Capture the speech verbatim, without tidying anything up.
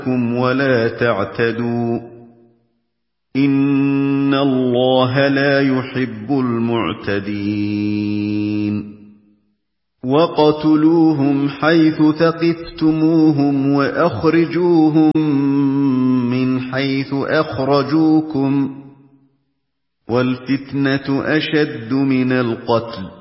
بَيْنَكُمْ وَلَا تَعْتَدُوا إِنَّ اللَّهَ لَا يُحِبُّ الْمُعْتَدِينَ وَاقْتُلُوهُمْ حَيْثُ ثَقِفْتُمُوهُمْ وَأَخْرِجُوهُمْ مِنْ حَيْثُ أَخْرَجُوكُمْ وَالْفِتْنَةُ أَشَدُّ مِنَ الْقَتْلِ